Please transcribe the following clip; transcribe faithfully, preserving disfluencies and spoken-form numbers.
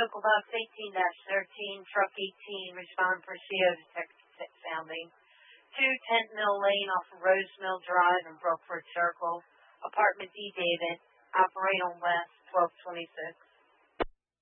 Local Box eighteen thirteen, Truck eighteen, respond for C O detected sounding. two Tent Mill Lane off of Rose Mill Drive and Brookford Circle. Apartment D David, operate on West, twelve twenty-six.